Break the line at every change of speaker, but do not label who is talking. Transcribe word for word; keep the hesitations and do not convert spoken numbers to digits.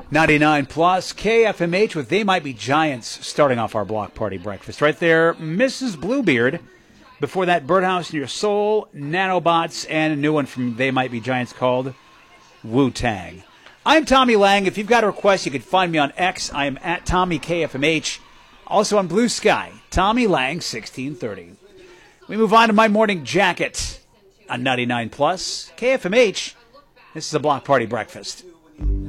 ninety-nine plus K F M H with They Might Be Giants starting off our block party breakfast. Right there, Missus Bluebeard. Before that, Birdhouse in Your Soul, Nanobots, and a new one from They Might Be Giants called Wu-Tang. I'm Tommy Lang. If you've got a request, you can find me on X. I am at Tommy K F M H. Also on Blue Sky, Tommy Lang sixteen thirty. We move on to My Morning Jacket on ninety-nine plus K F M H. This is a block party breakfast.